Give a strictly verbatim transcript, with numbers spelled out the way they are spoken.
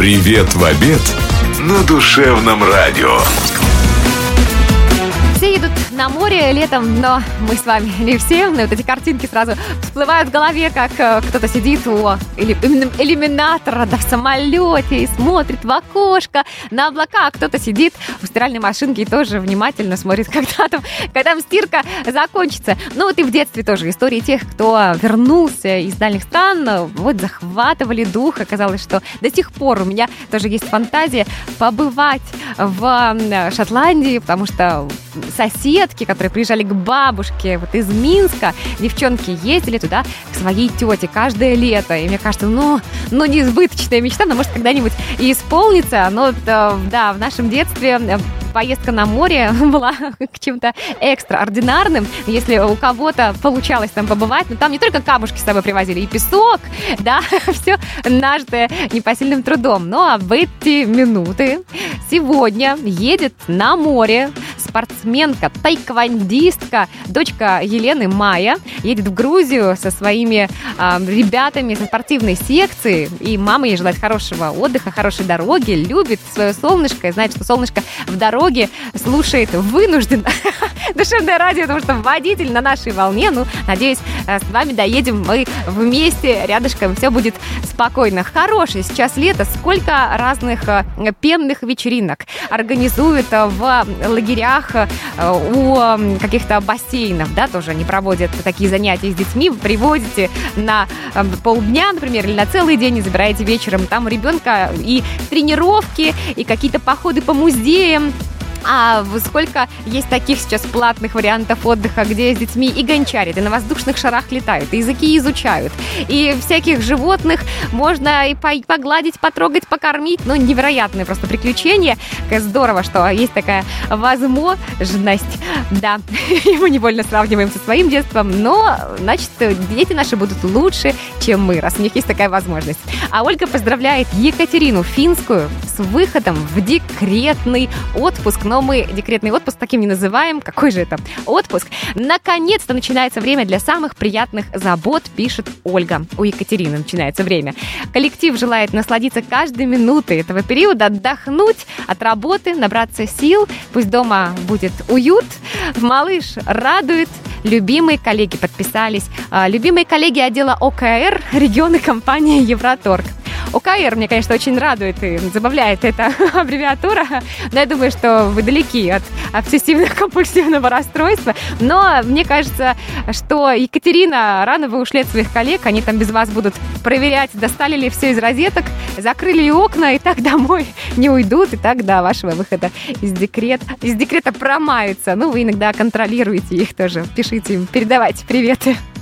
Привет в обед на Душевном радио. Все едут на море летом, но мы с вами не все. Вот эти картинки сразу всплывают в голове, как э, кто-то сидит у иллюминатора, да, в самолете и смотрит в окошко на облака, а кто-то сидит у стиральной машинки и тоже внимательно смотрит, когда там, когда там стирка закончится. Ну вот и в детстве тоже истории тех, кто вернулся из дальних стран, вот захватывали дух. Оказалось, что до сих пор у меня тоже есть фантазия побывать в Шотландии, потому что соседки, которые приезжали к бабушке вот из Минска, девчонки ездили туда к своей тете каждое лето. И мне кажется, ну, ну неизбыточная мечта, но может когда-нибудь и исполнится. Но да, в нашем детстве поездка на море была чем-то экстраординарным. Если у кого-то получалось там побывать, но там не только камушки с собой привозили, и песок, да, все нажитое непосильным трудом. Ну а в эти минуты сегодня едет на море спортсменка, тайквандистка, дочка Елены Майя, едет в Грузию со своими э, ребятами со спортивной секции, и мама ей желает хорошего отдыха, хорошей дороги, любит свое солнышко, и знает, что солнышко в дороге слушает вынужденно Душевное радио, потому что водитель на нашей волне. Ну, надеюсь, с вами доедем мы вместе, рядышком, все будет спокойно. Хорошее сейчас лето, сколько разных пенных вечеринок организуют в лагерях, у каких-то бассейнов, да, тоже они проводят такие занятия с детьми, вы приводите на полдня, например, или на целый день и забираете вечером там у ребенка и тренировки, и какие-то походы по музеям. А сколько есть таких сейчас платных вариантов отдыха, где с детьми и гончарят, и на воздушных шарах летают, и языки изучают, и всяких животных можно и погладить, потрогать, покормить. Ну, невероятное просто приключение. Здорово, что есть такая возможность. Да, и мы невольно сравниваем со своим детством, но, значит, дети наши будут лучше, чем мы, раз у них есть такая возможность. А Ольга поздравляет Екатерину Финскую с выходом в декретный отпуск. Но мы декретный отпуск таким не называем. Какой же это отпуск? Наконец-то начинается время для самых приятных забот, пишет Ольга. У Екатерины начинается время. Коллектив желает насладиться каждой минутой этого периода, отдохнуть от работы, набраться сил. Пусть дома будет уют. Малыш радует. Любимые коллеги подписались. Любимые коллеги отдела ОКР, регионы компании Евроторг. ОКР мне, конечно, очень радует и забавляет эта аббревиатура, но я думаю, что вы далеки от обсессивно-компульсивного расстройства. Но мне кажется, что, Екатерина, рано вы ушли от своих коллег, они там без вас будут проверять, достали ли все из розеток, закрыли ли окна, и так домой не уйдут, и так до вашего выхода из декрета, из декрета промаются. Ну, вы иногда контролируете их тоже, пишите им, передавайте приветы.